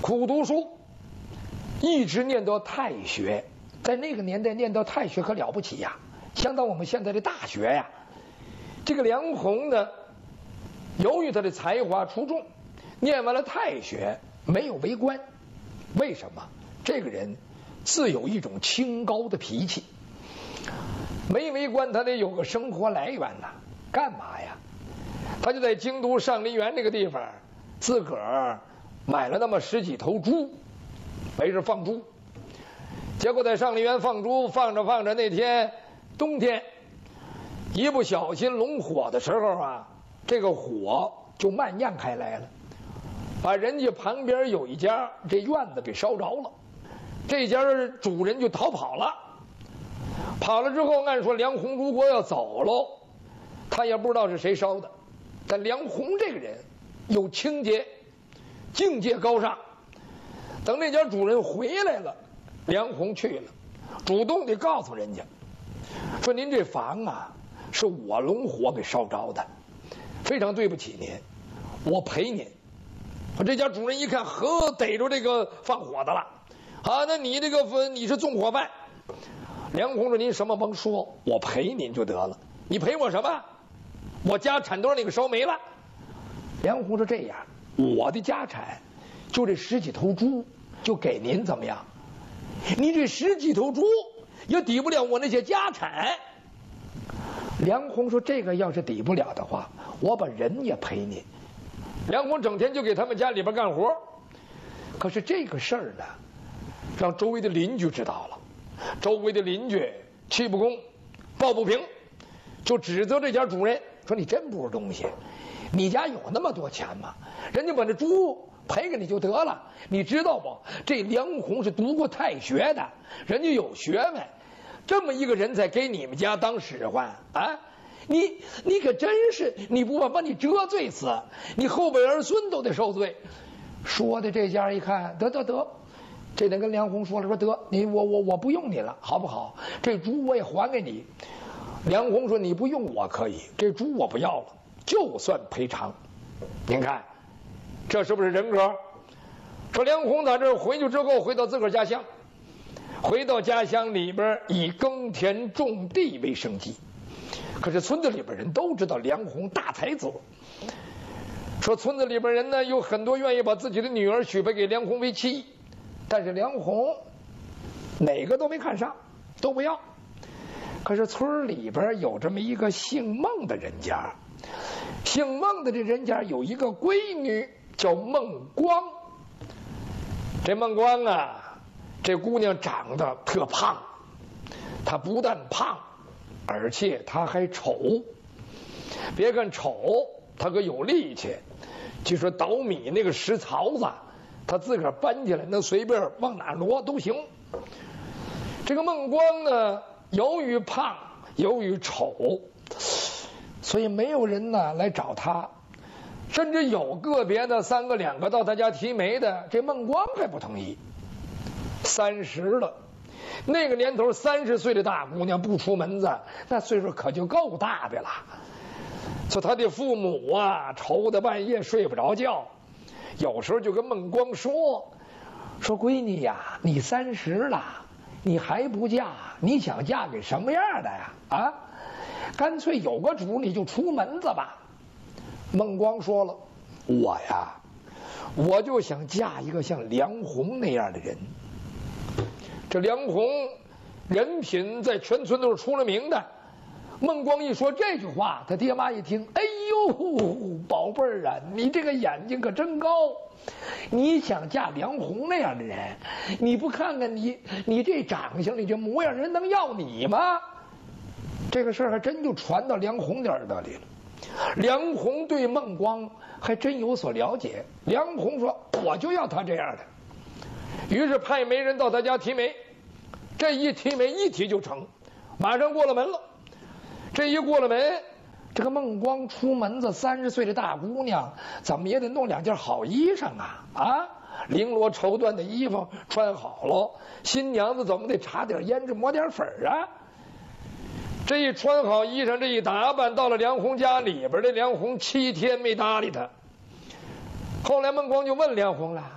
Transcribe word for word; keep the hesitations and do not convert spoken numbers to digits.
苦读书，一直念到太学。在那个年代念到太学可了不起呀，相当我们现在的大学呀。这个梁鸿呢，由于他的才华出众，念完了太学没有为官。为什么？这个人自有一种清高的脾气，没为官他得有个生活来源呐。干嘛呀？他就在京都上林园这个地方，自个儿买了那么十几头猪，没事放猪。结果在上林园放猪，放着放着，那天冬天一不小心拢火的时候啊，这个火就蔓延开来了，把人家旁边有一家这院子给烧着了，这家主人就逃跑了。跑了之后，按说梁鸿如果要走喽，他也不知道是谁烧的。但梁鸿这个人有清洁，境界高尚。等那家主人回来了，梁鸿去了，主动地告诉人家说：“您这房啊，是我拢火给烧着的，非常对不起您，我赔您。”这家主人一看，呵，逮着这个放火的了啊！那你这个你是纵火犯。梁鸿说：“您什么甭说，我赔您就得了。你赔我什么？我家产都让你给烧没了。”梁鸿说：“这样，我的家产就这十几头猪，就给您，怎么样？你这十几头猪也抵不了我那些家产。”梁鸿说：“这个要是抵不了的话，我把人也赔你。”梁鸿整天就给他们家里边干活，可是这个事儿呢，让周围的邻居知道了。周围的邻居气不公，抱不平，就指责这家主人说：“你真不是东西，你家有那么多钱吗？人家把这猪赔给你就得了。你知道不？这梁鸿是读过太学的，人家有学问，这么一个人才给你们家当使唤啊！你你可真是，你不把把你折罪死，你后辈儿孙都得受罪。”说的这家一看，得得得。这得跟梁鸿说了，说得你我我我不用你了，好不好？这猪我也还给你。梁鸿说：“你不用我可以，这猪我不要了，就算赔偿。”您看，这是不是人格？说梁鸿在这回去之后，回到自个儿家乡，回到家乡里边以耕田种地为生计。可是村子里边人都知道梁鸿大才子，说村子里边人呢有很多愿意把自己的女儿许配给梁鸿为妻。但是梁鸿哪个都没看上，都不要。可是村里边有这么一个姓孟的人家，姓孟的这人家有一个闺女叫孟光。这孟光啊，这姑娘长得特胖，她不但胖，而且她还丑。别看丑，她可有力气。据说捣米那个石槽子，他自个儿搬起来，能随便往哪挪都行。这个孟光呢，由于胖，由于丑，所以没有人呢来找他，甚至有个别的三个两个到他家提媒的，这孟光还不同意。三十了，那个年头三十岁的大姑娘不出门子，那岁数可就够大的了。说他的父母啊，愁得半夜睡不着觉。有时候就跟孟光说：“说闺女呀，你三十了，你还不嫁，你想嫁给什么样的呀？啊，干脆有个主你就出门子吧。”孟光说了：“我呀，我就想嫁一个像梁鸿那样的人。这梁鸿人品在全村都是出了名的。”孟光一说这句话，他爹妈一听，哎呦，宝贝儿啊，你这个眼睛可真高！你想嫁梁鸿那样的人，你不看看你，你这长相，你这模样，人能要你吗？这个事儿还真就传到梁鸿的耳朵里了。梁鸿对孟光还真有所了解。梁鸿说：“我就要他这样的。”于是派媒人到他家提媒，这一提媒一提就成，马上过了门了。这一过了门，这个孟光出门子，三十岁的大姑娘，怎么也得弄两件好衣裳啊！啊，绫罗绸缎的衣服穿好了，新娘子怎么得擦点胭脂抹点粉啊？这一穿好衣裳，这一打扮，到了梁鸿家里边，这梁鸿七天没搭理他。后来孟光就问梁鸿了：“